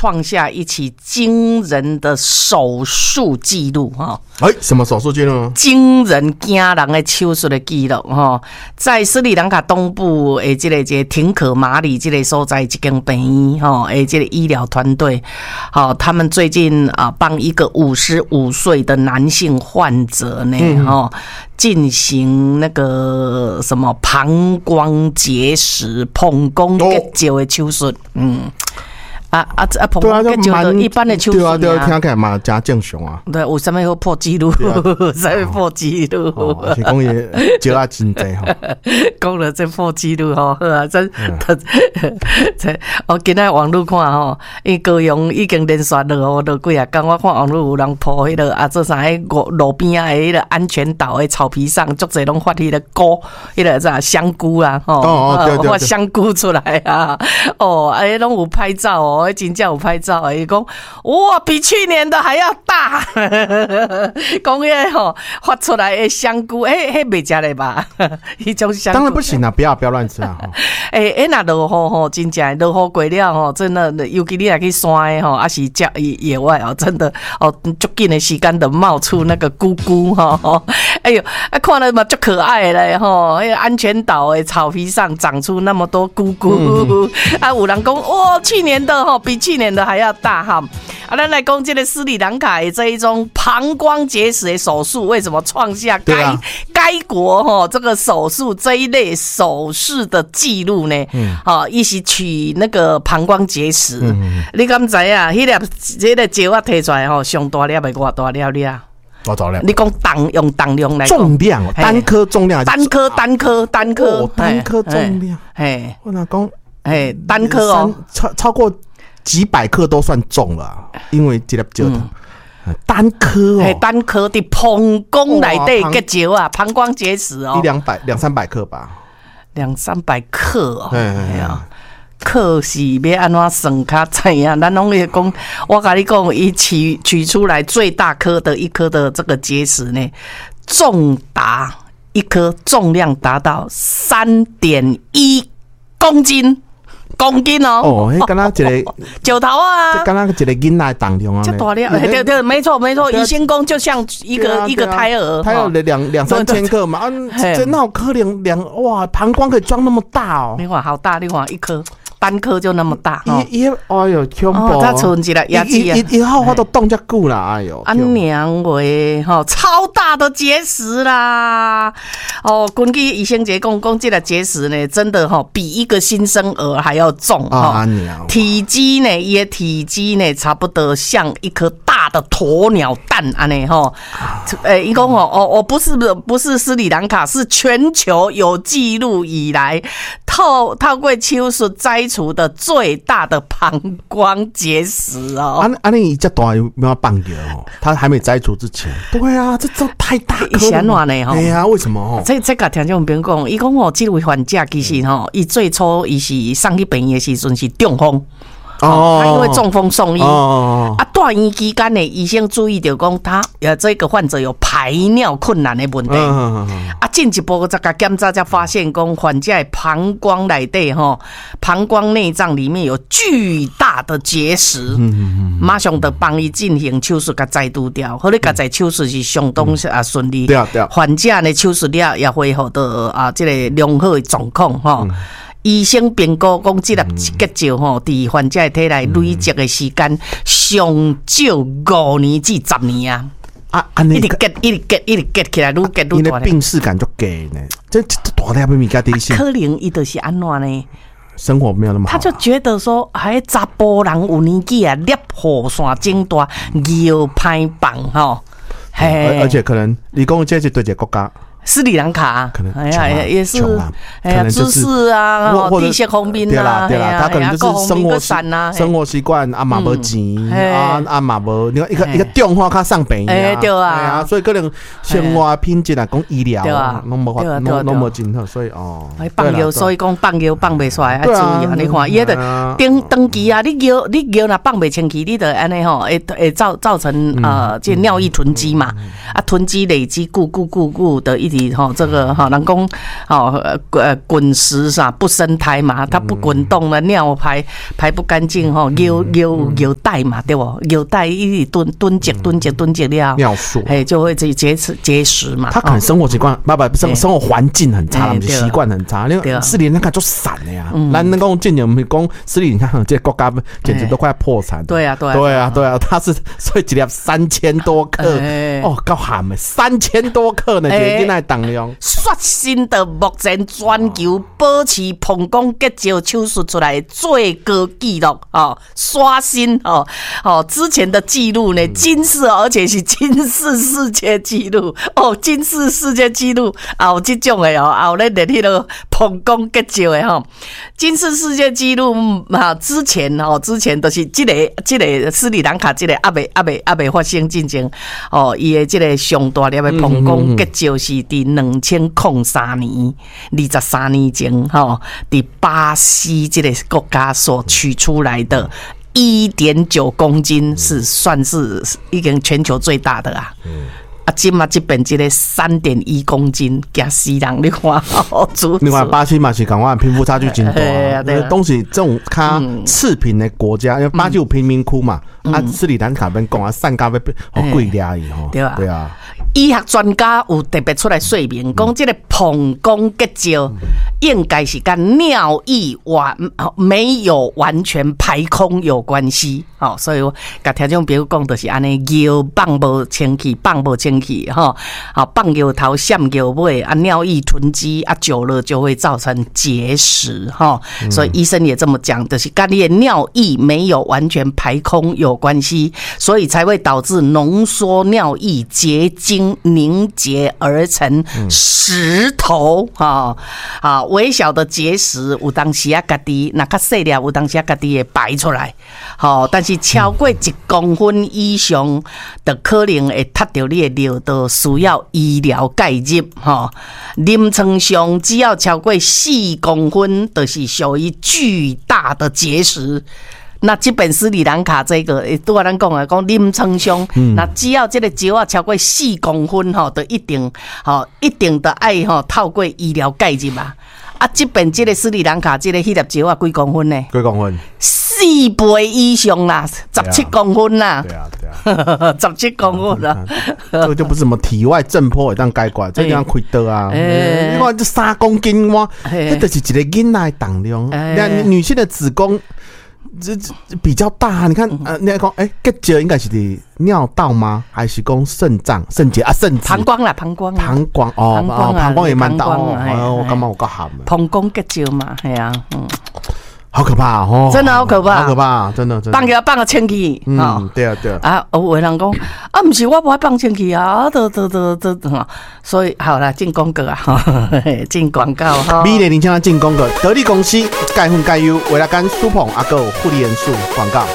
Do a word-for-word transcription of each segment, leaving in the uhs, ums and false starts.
创下一起惊人的手术记录哈。 哎，什么手术记录呢？ 惊人惊人的手术的记录哈，在斯里兰卡东部诶，这个这个廷可马里这个所在一间病院哈，诶，这个医疗团队，好，他们最近啊帮一个五十五岁的男性患者呢，哈、嗯，进行那个什么膀胱结石、膀胱结石的手术，嗯。啊啊啊！膀胱结石的一般的手术啊， 对啊，听起来嘛真正常啊。 对，有啥物好破纪录？有啥物破纪录？ 哦，是讲伊石啊真济吼。 讲了这破纪录吼，好啊，真这我今仔网络看吼，伊高雄已经连续落雨落几啊天，我看网络有人破迄个啊，做啥迄路路边啊迄个安全岛的草皮上，足侪拢发迄个菇，迄个啥香菇啦，吼， 哦哦对对， 发香菇出来啊，哦，哎，拢有拍照哦。真正有拍照诶，伊讲哇，比去年的还要大。讲迄吼发出来的香菇，诶，迄袂食咧吧？迄种香菇当然不行啊，不要不要乱吃啊！ 诶诶，那落雨吼，真正落雨过了吼，真的，尤其你若去山诶吼，还是郊野外哦，真的哦，足紧的时间就冒出那个菇菇吼。哎呦，啊，看了嘛足可爱嘞吼！迄安全岛诶草皮上长出那么多菇菇，嗯、啊，有人讲哇，去年的吼。比去年的还要大哈！啊，咱来讲这个斯里兰卡的这一种膀胱结石的手术，为什么创下该、啊、该国哈这个手术这一类手术的记录呢？嗯，好，一起取那个膀胱结石，嗯、你敢知啊？迄粒这个石啊摕出来吼，上大粒的偌大粒粒？ 多少量？ 你讲当用当量来重量，单颗重量， 单颗单颗单颗、 哦，单颗重量， 嘿， 我哪讲？ 哎，单颗哦， 超超过。几百克都算重了，因为这粒石头单颗哦， 单颗的膀胱内底结石啊，膀胱结石哦， 一两百两三百克吧， 两三百克哦，哎呀，克是要安怎算较知影？咱拢会讲，我跟你讲，伊取取出来最大颗的一颗的这个结石呢，重达一颗重量达到三点一公斤。公斤哦， 哦，迄敢若一个九头啊， 这敢若一个囡仔重量啊， 这大粒，对对，没错没错，医生讲就像一个一个胎儿， 胎儿的两两三千克嘛，啊，这那有可能两哇，膀胱可以装那么大哦， 你看好大，你看一颗。单颗就那么大， 伊伊哎呦，恐怖！ 他存一个牙齿啊， 伊伊好好都冻遮久啦，哎呦！ 啊娘喂，吼，超大的结石啦！哦，根据医生节讲，讲这个结石呢，真的哈，比一个新生儿还要重哈。体积呢，伊的体积呢，差不多像一颗大的鸵鸟蛋安尼哈。诶，伊讲哦，哦，我不是不是斯里兰卡，是全球有记录以来透透过手术摘除的最大的膀胱结石哦。 啊啊，你这大有没有放掉哦？他还没摘除之前。对啊，这这太大颗了。 是安怎呢？ 哎呀，为什么哦？ 这这个听众朋友讲，伊讲哦，这位患者其实吼，伊最初伊是送去病院的时阵是中风。哦，他因为中风送医，哦、啊，住院期间呢，医生注意到讲他呃这个患者有排尿困难的问题，嗯、啊，进一步再个检查才发现讲患者的膀胱内底吼，膀胱内脏里面有巨大的结石，嗯嗯嗯、马上就帮伊进行手术，甲摘除掉。后来甲摘手术是相当啊顺利， 对啊对啊， 患者呢手术了也恢复到啊这个良好的状况吼。嗯医生评估讲，这粒结石吼，伫患者的体内累积的时间上少五年至十年啊！啊，安尼一直结，一直结，一直结起来，愈结愈大。 因为病视感就给呢，这这大粒的物件底下。 可能伊就是安怎呢？ 生活没有那么好， 他就觉得说，哎，查甫人有年纪啊，粒雨伞整大，腰歹放吼， 嘿，而且可能你讲这是对一个国家。 斯里兰卡， 可能哎呀，也是，哎呀，知识啊，地势方面啊， 对啦，他可能就是生活生活习惯啊嘛无钱啊啊嘛无，你看一个一个电话卡上病啊，对啊， 所以可能生活品质啊，讲医疗啊，拢无法，拢拢无真好，所以哦， 放药，所以讲放药放袂出来，要注意啊，你看，伊个登登记啊，你药你药若放袂清气，你得安尼吼，会会造造成呃这尿液囤积嘛，啊囤积累积，固固固固的一。 体哈，这个哈，人讲哦呃滚石啥不生胎嘛，它不滚动了，尿排排不干净哈，有有有带嘛，对不？有带一直蹲蹲结蹲结蹲结了， 尿素， 哎，就会这结石结石嘛。 他可能生活习惯，不不生生活环境很差，习惯很差。因为斯里兰卡就散了呀，咱那讲近年我们讲斯里兰卡这国家简直都快破产。 对啊，对啊， 对啊，对啊，他是所以一粒三千多克，哦，够咸的，三千多克呢，一个囡仔重量。 刷新的目前全球保持膀胱结石手术出来的最高纪录哦，刷新哦哦，之前的记录呢，金氏，而且是金氏世界纪录哦，金氏世界纪录啊，有这种的哦，啊，有咧列迄个膀胱结石的吼，金氏世界纪录啊，之前哦，之前都是这个这个斯里兰卡这个还未还未还未发生进前哦，伊的这个上大粒的膀胱结石是伫两千零三年二十三年前吼，伫巴西这个国家所取出来的。一点九公斤是算是已经全球最大的啊！嗯、啊，今嘛这边这个三点一公斤，加西人你看，哦， 另外巴西嘛是讲话贫富差距真大啊，东西这种较次贫的国家，因为巴西有贫民窟嘛，嗯、啊，斯里兰卡边讲啊，散咖要好贵俩伊吼， 对啊， 对啊。 医学专家有特别出来说明，讲这个膀胱结石应该是跟尿液完没有完全排空有关系。哦，所以我甲听众朋友讲，就是安尼，尿放无清气，放无清气，哈，啊，放尿头，闪尿尾，啊，尿液囤积，啊，久了就会造成结石，哈。所以医生也这么讲，就是跟你的尿液没有完全排空有关系，所以才会导致浓缩尿液结晶。凝结而成石头，哈啊，微小的结石有当时啊，家己那较细粒，有当时啊，家己会排出来，好，但是超过一公分以上的可能会踢到你的尿道，需要医疗介入，哈。临床上只要超过四公分，就是属于巨大的结石。那这本斯里兰卡这个，拄仔咱讲啊，讲临床上，那只要这个石啊超过四公分吼，就一定吼，一定的爱吼透过医疗介入嘛。啊，这边这个斯里兰卡这个迄粒石啊几公分呢？ 几公分？ 四倍以上啦，十七公分啦。 对啊，对啊， 十七公分啦。 这个就不是什么体外震波会当解决，这样开刀啊。你看这三公斤哇，这就是一个囡仔的重量。那女性的子宫。这比较大，你看，呃，你讲，哎，结石应该是的尿道吗？还是讲肾脏、肾结啊、肾膀胱啦，膀胱， 膀胱哦，哦，膀胱也蛮大哦，我感觉我够咸的。 膀胱结石嘛，系啊，嗯。 好可怕哦！ 真的好可怕， 好可怕，真的真的。 放个放个清气， 嗯，对啊对啊。 啊，有的人讲啊，不是我不爱放清气啊，都都都都哈。所以好啦，进广告啊，进广告哈。 美丽年轻人进广告，得力公司钙粉钙优，为了干舒捧阿哥护理元素广告。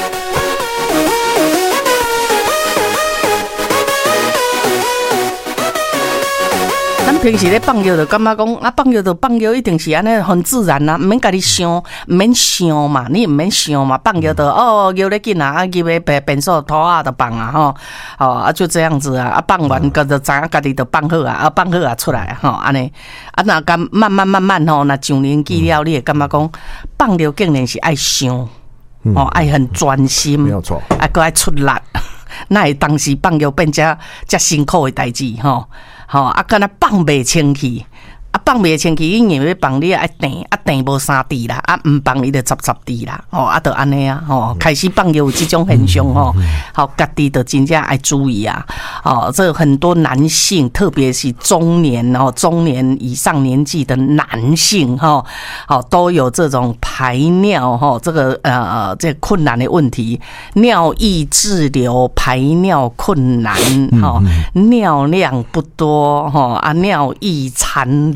平时咧放药就感觉讲啊，放药就放药，一定是安尼很自然啦、啊，唔免家己想，唔免想嘛，你唔免想嘛，放药就哦，药咧紧啊，啊，入去便所拖啊就放啊吼，哦啊就这样子啊，啊放完个就知影家己就放好啊，啊放好啊出来吼，安尼啊那咁慢慢慢慢吼，那上年纪了，你会感觉讲放药竟然是爱想，哦爱很专心， 没有错， 啊个爱出力，那会当时放药变遮遮辛苦的代志吼。吼、哦，啊，敢若放袂清气，啊，放袂清气，因为要放你爱定，啊定无三滴啦，啊唔放你就十十滴啦，哦，啊，就安尼啊，吼，开始放有这种现象吼，好，家己就真正爱注意啊，哦，这很多男性，特别是中年哦，中年以上年纪的男性哈，好、哦，都有这种排尿哈，这个呃这个困难的问题，尿液滞留、排尿困难哈、哦，尿量不多哈，啊，尿液残留。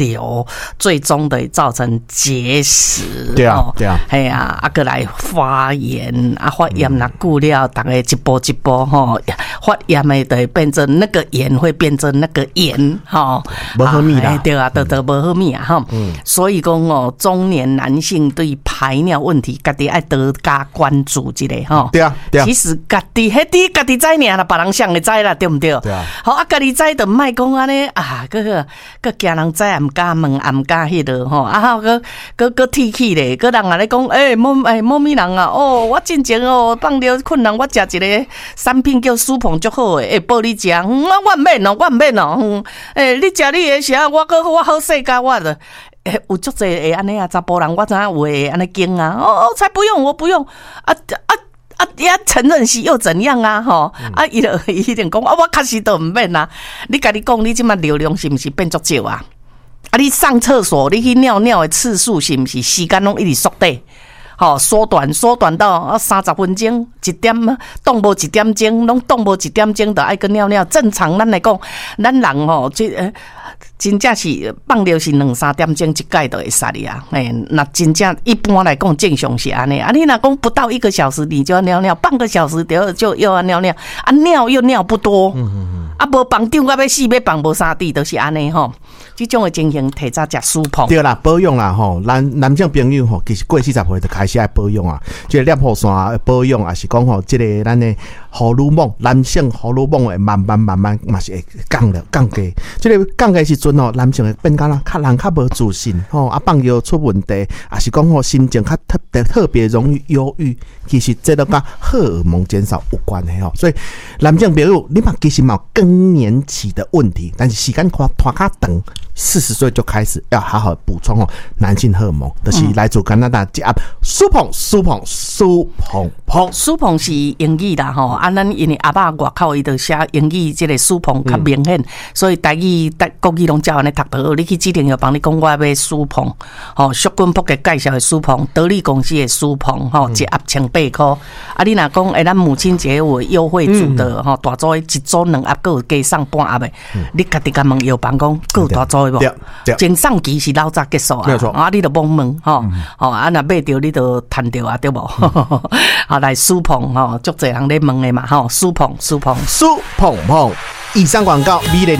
瘤，最终的造成结石。 对啊，对啊， 哎呀，啊，过来发炎，啊，发炎那久了，大概一步一步吼，发炎的就会变成那个炎会变成那个炎，吼， 不好米啦， 对啊，都都不好米啊，哈。所以讲哦，中年男性对排尿问题，家己爱多加关注一下吼。 对啊，对啊。 其实家己迄啲家己知尔啦，别人想会知啦，对不对？ 对啊。 好啊，家己知就莫讲安尼啊，个个个惊人知也毋敢问，也毋敢迄落吼，啊好个个个提起咧，个人啊咧讲，诶，某诶某咪人啊，哦，我进前哦放尿困难，我食一个产品叫舒鹏足好诶，诶，报你食，嗯，我毋免哦，我毋免哦，嗯，诶，你食你诶食，我个我好世界我的。欸、有足侪会安尼啊，查甫人我知影有会安尼惊啊，哦哦，才不用，我不用，啊啊啊！也承认是又怎样啊？吼、嗯，啊，伊就伊定讲啊，我确实都毋免啊。你家己讲，你即马流量是毋是变足少啊？啊，你上厕所，你去尿尿的次数是毋是时间拢一直缩短？吼、哦，缩短缩短到啊三十分钟，一点动无一点钟，拢动无一点钟，就爱去尿尿。正常咱来讲，咱人吼、哦，即呃。真正是放尿是两三点钟一盖就会杀你啊！哎，那真正一般来讲正常是安尼啊。你若讲不到一个小时你就要尿尿，半个小时就就又要尿尿啊，尿又尿不多，嗯嗯嗯，啊无放张到要死要放无三滴都是安尼吼。这种的情形提早食舒鹏。 对啦，保养啦吼，男男性朋友吼，其实过四十岁就开始爱保养啊。即、这个尿酸保养也是讲吼，即、这个咱的荷尔蒙，男性荷尔蒙会慢慢慢慢嘛是会降了降低。即、这个降低时阵吼，男性会变较啦，较人较无自信吼，啊放尿出问题，也是讲吼心情较特别特别容易忧郁。其实这都跟荷尔蒙减少有关的吼，所以男性朋友你嘛其实嘛有更年期的问题，但是时间拖拖较长。四十岁就开始要好好补充哦，男性荷尔蒙，就是来自加拿大一盒舒鹏舒鹏舒鹏鹏， 舒鹏是英语啦吼，啊，咱因为阿爸外口伊就写英语，这个舒鹏较明显，嗯、所以台语、台国语拢照安尼读得好。你去指定要帮你讲我要舒鹏，吼，徐君博嘅介绍的舒鹏，德利公司的舒鹏，吼，一盒千八块。啊，你若讲诶，咱母亲节有优惠组的吼，大组一组两盒，佮有加送半盒的，嗯、你家己甲问药房讲，佮有大组。前上期是老早结束啊，啊，你就懵问吼，吼啊，若买着你就赚着啊，对无？好来舒鹏吼，足侪人咧问的嘛吼，舒鹏舒鹏舒鹏鹏，以上广告美丽。